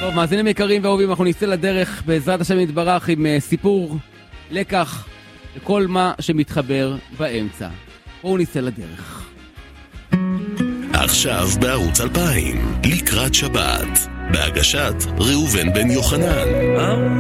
טוב, מאזינים יקרים ואהובים, אנחנו נצא לדרך בעזרת השם יתברך עם סיפור, לקח, לכל מה שמתחבר באמצע. בואו נצא לדרך. עכשיו בערוץ 2000, לקראת שבת, בהגשת ראובן בן יוחנן.